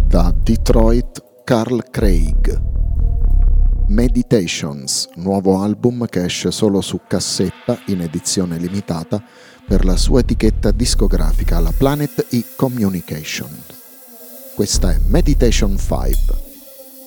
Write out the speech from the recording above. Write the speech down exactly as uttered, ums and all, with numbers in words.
Da Detroit, Carl Craig. Meditations, nuovo album che esce solo su cassetta in edizione limitata per la sua etichetta discografica, la Planet E Communication. Questa è Meditation cinque.